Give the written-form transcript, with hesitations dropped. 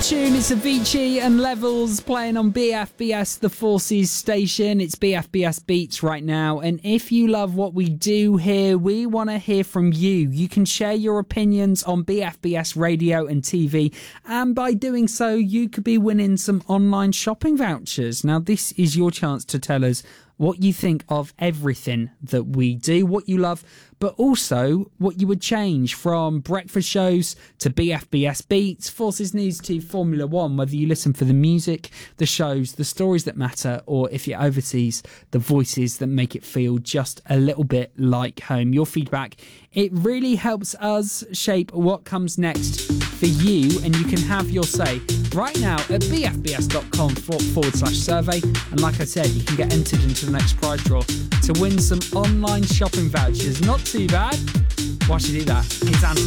Tune, it's Avicii and Levels playing on BFBS, the Forces station. It's BFBS Beats right now, and if you love what we do here, we want to hear from you. You can share your opinions on BFBS radio and TV, and by doing so, you could be winning some online shopping vouchers. Now, this is your chance to tell us what you think of everything that we do, what you love, but also what you would change, from breakfast shows to BFBS Beats, Forces News to Formula One, whether you listen for the music, the shows, the stories that matter, or if you're overseas, the voices that make it feel just a little bit like home. Your feedback, it really helps us shape what comes next for you, and you can have your say right now at bfbs.com/survey. And like I said, you can get entered into the next prize draw to win some online shopping vouchers. Not too bad. Why should you do that? Here's Anton.